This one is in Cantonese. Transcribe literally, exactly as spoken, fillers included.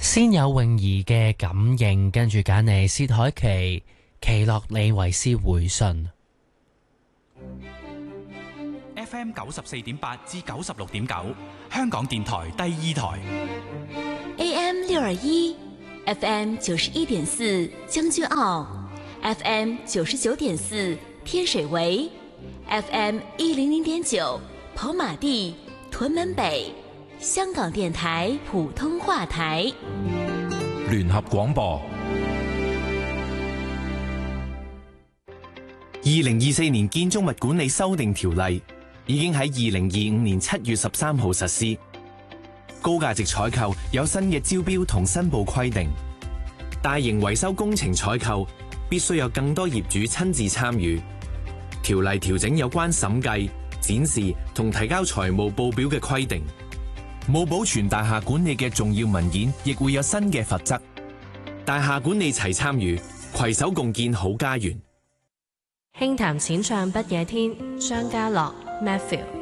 先有泳兒嘅感應，跟住揀嚟薛凱琪奇洛李維斯回信。 F M 九十四點八至九十六點九，香港電台第二台。 A M 六二一，F M 九十一點四將軍澳，F M 九十九點四天水圍，F M 一零零點九跑馬地、屯門北，香港電台普通話台。 聯合廣播。 二零二四年建築物管理修訂條例已經喺二零二五年七月十三號實施。高價值採購有新嘅招標同申報規定，大型維修工程採購必須有更多業主親自參與。條例調整有關審計、展示同提交財務報表嘅規定。冇保存大廈管理嘅重要文件，亦會有新嘅罰則。大廈管理齊參與，攜手共建好家園。 輕談淺唱不夜天，張家樂 Matthew。